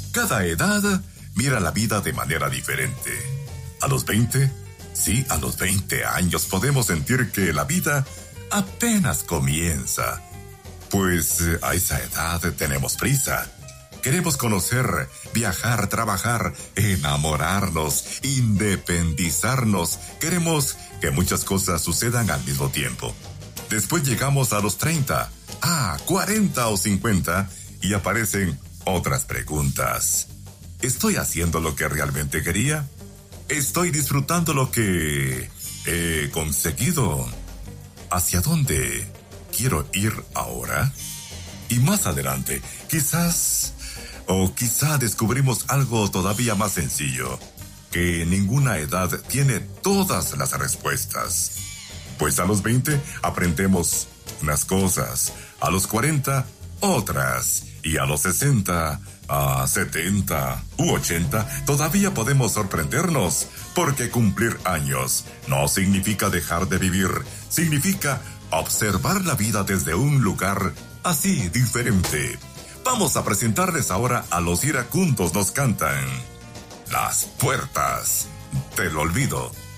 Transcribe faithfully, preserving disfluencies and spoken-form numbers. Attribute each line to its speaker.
Speaker 1: Cada edad mira la vida de manera diferente. A los veinte, sí, a los veinte años podemos sentir que la vida apenas comienza. Pues a esa edad tenemos prisa. Queremos conocer, viajar, trabajar, enamorarnos, independizarnos. Queremos que muchas cosas sucedan al mismo tiempo. Después llegamos a los treinta, ah, cuarenta o cincuenta y aparecen otras preguntas. ¿Estoy haciendo lo que realmente quería? ¿Estoy disfrutando lo que he conseguido? ¿Hacia dónde quiero ir ahora? Y más adelante, quizás, o quizá descubrimos algo todavía más sencillo, que ninguna edad tiene todas las respuestas. Pues a los veinte aprendemos unas cosas, a los cuarenta otras, y a los sesenta, a setenta u ochenta todavía podemos sorprendernos, porque cumplir años no significa dejar de vivir, significa observar la vida desde un lugar así diferente. Vamos a presentarles ahora a los iracundos. Nos cantan Las puertas del olvido.